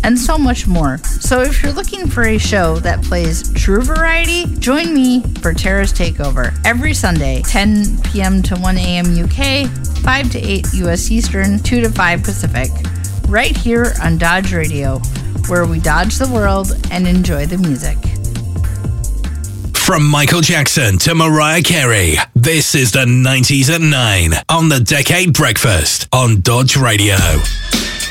and so much more. So if you're looking for a show that plays true variety, join me for Tara's Takeover every Sunday, 10 p.m. to 1 a.m. UK, 5 to 8 US Eastern, 2 to 5 Pacific, right here on Dodge Radio, where we dodge the world and enjoy the music. From Michael Jackson to Mariah Carey, this is the 90s at 9 on the Decade Breakfast on Dodge Radio.